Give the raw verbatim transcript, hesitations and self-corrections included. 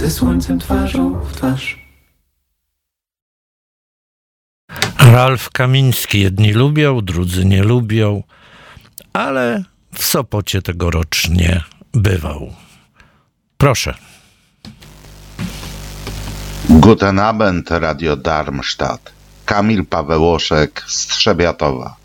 ze słońcem twarzą w twarz. Ralf Kamiński. Jedni lubią, drudzy nie lubią, ale w Sopocie tegorocznie bywał. Proszę. Guten Abend, Radio Darmstadt. Kamil Pawełoszek z Trzebiatowa.